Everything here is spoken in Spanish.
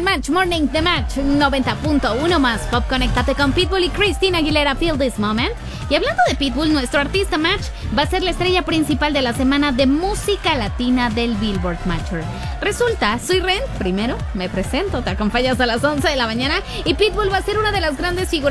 el Match Morning de Match 90.1 más Pop. Conéctate con Pitbull y Christina Aguilera, Feel This Moment. Y hablando de Pitbull, nuestro artista Match va a ser la estrella principal de la semana de música latina del Billboard Mature. Resulta, soy Ren, primero me presento, te acompañas a las 11 de la mañana y Pitbull va a ser una de las grandes figuras